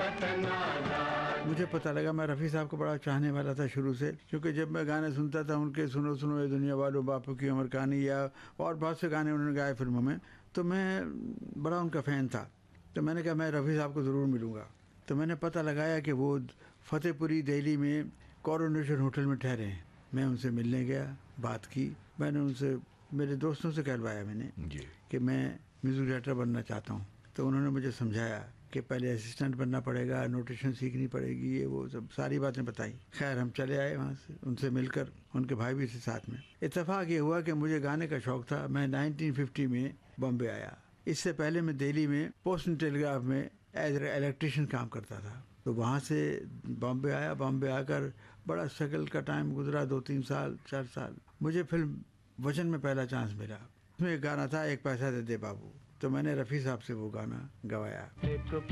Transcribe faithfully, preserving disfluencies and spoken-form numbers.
मुझे पता लगा मैं रफ़ी साहब को बड़ा चाहने वाला था शुरू से, क्योंकि जब मैं गाने सुनता था उनके, सुनो सुनो ये दुनिया वालों, बापू की उम्र कहानी, या और बहुत से गाने उन्होंने गाए फिल्मों में, तो मैं बड़ा उनका फ़ैन था। तो मैंने कहा मैं रफ़ी साहब को ज़रूर मिलूँगा। तो मैंने पता लगाया कि वो फतेहपुरी दिल्ली में कोरोनेशन होटल में ठहरे हैं। मैं उनसे मिलने गया, बात की, मैंने उनसे, मेरे दोस्तों से कहलवाया मैंने कि मैं म्यूज़िक डायरेक्टर बनना चाहता हूँ। तो उन्होंने मुझे समझाया कि पहले असिस्टेंट बनना पड़ेगा, नोटेशन सीखनी पड़ेगी, ये वो सब सारी बातें बताई। खैर हम चले आए वहाँ से, उनसे मिलकर, उनके भाई भी थे साथ में। इत्तेफाक ये हुआ कि मुझे गाने का शौक़ था। मैं नाइनटीन फिफ्टी में बॉम्बे आया। इससे पहले मैं दिल्ली में पोस्ट एंड टेलीग्राफ में एज इलेक्ट्रिशियन काम करता था। तो वहाँ से बॉम्बे आया। बॉम्बे आकर बड़ा स्ट्रगल का टाइम गुजरा, दो तीन साल चार साल। मुझे फिल्म वचन में पहला चांस मिला। उसमें एक गाना था, एक पैसा दे दे बाबू। तो मैंने रफ़ी साहब से वो गाना गवाया।